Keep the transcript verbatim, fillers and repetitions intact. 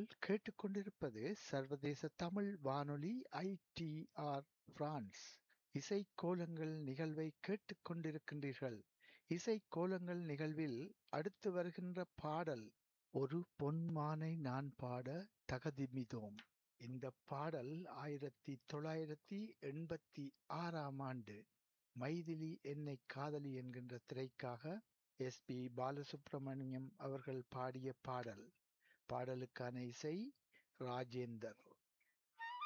நீங்கள் கேட்டுக்கொண்டிருப்பது சர்வதேச தமிழ் வானொலி ஐடிஆர் பிரான்ஸ். இசைக்கோலங்கள் நிகழ்வை கேட்டுக்கொண்டிருக்கின்றீர்கள். இசைக்கோலங்கள் நிகழ்வில் அடுத்து வருகின்ற பாடல் ஒரு பொன்மானை நான் பாட தகதிமிதோம். இந்த பாடல் ஆயிரத்தி தொள்ளாயிரத்தி எண்பத்தி ஆறாம் ஆண்டு மைதிலி என்னை காதலி என்கின்ற திரைக்காக எஸ் பி பாலசுப்ரமணியம் அவர்கள் பாடிய பாடல். பாடலுக்கான இசை ராஜேந்தர்.